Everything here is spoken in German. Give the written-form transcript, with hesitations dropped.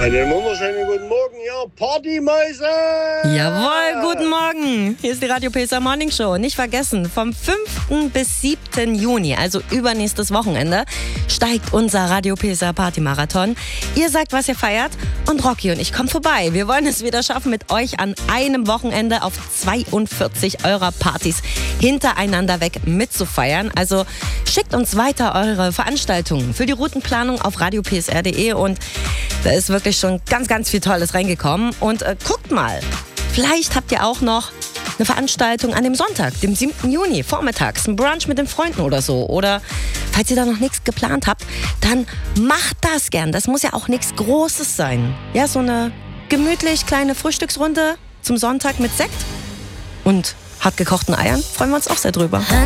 Einen wunderschönen guten Morgen, ihr Partymäuse! Jawohl, guten Morgen. Hier ist die Radio PSR Morning Show. Nicht vergessen, vom 5. bis 7. Juni, also übernächstes Wochenende, steigt unser Radio PSR Party-Marathon. Ihr sagt, was ihr feiert und Rocky und ich kommen vorbei. Wir wollen es wieder schaffen, mit euch an einem Wochenende auf 42 eurer Partys hintereinander weg mitzufeiern. Also schickt uns weiter eure Veranstaltungen für die Routenplanung auf radiopsr.de und da ist wirklich schon ganz, ganz viel Tolles reingekommen. Und guckt mal, vielleicht habt ihr auch noch eine Veranstaltung an dem Sonntag, dem 7. Juni, vormittags, ein Brunch mit den Freunden oder so. Oder falls ihr da noch nichts geplant habt, dann macht das gern. Das muss ja auch nichts Großes sein. Ja, so eine gemütlich kleine Frühstücksrunde zum Sonntag mit Sekt und hart gekochten Eiern. Freuen wir uns auch sehr drüber.